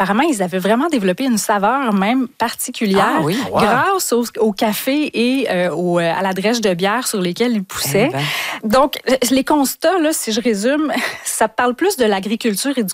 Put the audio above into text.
apparemment, ils avaient vraiment développé une saveur même particulière grâce au café et à la drèche de bière sur lesquelles ils poussaient. Donc, les constats, là, si je résume, ça parle plus de l'agriculture et du